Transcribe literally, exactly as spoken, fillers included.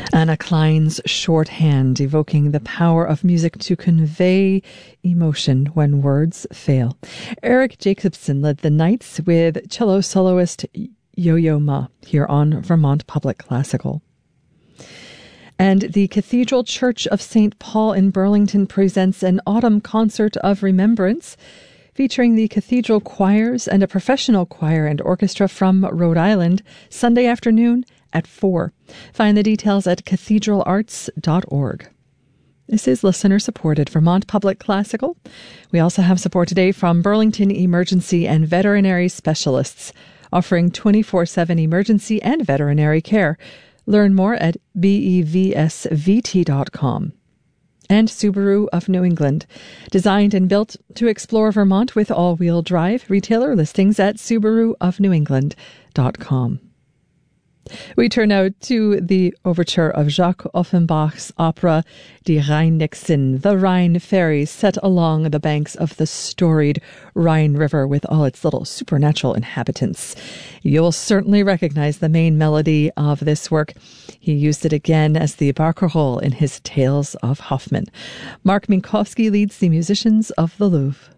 Anna Klein's shorthand, evoking the power of music to convey emotion when words fail. Eric Jacobson led the Nights with cello soloist Yo-Yo Ma here on Vermont Public Classical. And the Cathedral Church of Saint Paul in Burlington presents an autumn concert of remembrance featuring the cathedral choirs and a professional choir and orchestra from Rhode Island, Sunday afternoon at four. Find the details at cathedral arts dot org. This is listener-supported Vermont Public Classical. We also have support today from Burlington Emergency and Veterinary Specialists, offering twenty-four seven emergency and veterinary care. Learn more at B E V S V T dot com. And Subaru of New England, designed and built to explore Vermont with all-wheel drive. Retailer listings at subaru of new england dot com. We turn now to the overture of Jacques Offenbach's opera Die Rheinnixen, the Rhine Fairies, set along the banks of the storied Rhine River with all its little supernatural inhabitants. You'll certainly recognize the main melody of this work. He used it again as the barcarolle in his Tales of Hoffmann. Mark Minkowski leads the musicians of the Louvre.